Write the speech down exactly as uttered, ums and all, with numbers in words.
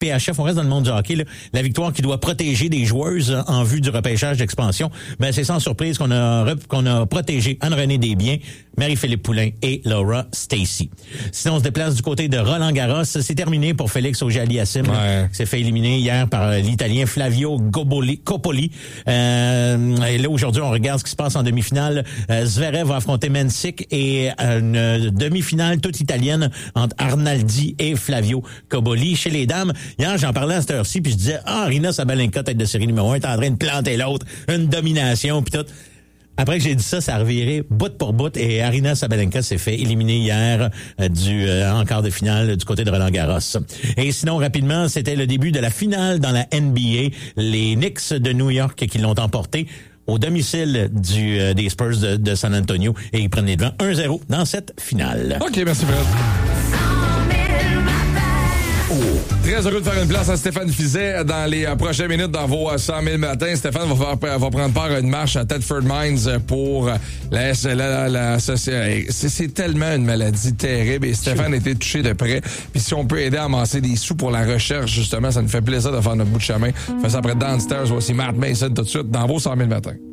P H F, on reste dans le monde du hockey, là, la victoire qui doit protéger des joueuses en vue du repêchage d'expansion. Ben, c'est sans surprise qu'on a, qu'on a protégé Anne-Renée Desbiens, Marie-Philippe Poulin et Laura Stacey. Sinon, on se déplace du côté de Roland-Garros. C'est terminé pour Félix Auger-Aliassime, ouais. qui s'est fait éliminer hier par l'Italien Flavio Goboli, Coppoli. Euh, et là, aujourd'hui, on regarde ce qui se passe en demi-finale. Euh, Zverev va affronter Mensik et une demi-finale toute italienne entre Arnaldi et Flavio Coppoli. Chez les dames, hier, j'en parlais à cette heure-ci, puis je disais, ah, Arina Sabalenka, tête de série numéro un, est en train de planter l'autre, une domination, puis tout. Après que j'ai dit ça, ça a reviré bout pour bout et Arina Sabalenka s'est fait éliminer hier euh, du euh, en quart de finale du côté de Roland-Garros. Et sinon, rapidement, c'était le début de la finale dans la N B A. Les Knicks de New York qui l'ont emporté au domicile du euh, des Spurs de, de San Antonio et ils prennent les devants un zéro dans cette finale. OK, merci Fred. Oh. Très heureux de faire une place à Stéphane Fiset dans les euh, prochaines minutes dans vos euh, cent mille matins. Stéphane va, faire, va prendre part à une marche à Thetford Mines pour euh, la, la, la, la c'est, c'est tellement une maladie terrible et Stéphane a été touché de près. Puis si on peut aider à amasser des sous pour la recherche, justement, ça nous fait plaisir de faire notre bout de chemin. On fait ça après Downstairs, voici Matt Mason tout de suite dans vos cent mille matins.